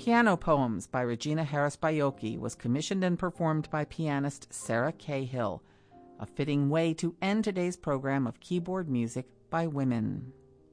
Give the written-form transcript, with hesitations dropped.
Piano Poems by Regina Harris Baiocchi was commissioned and performed by pianist Sarah Cahill, a fitting way to end today's program of keyboard music by women.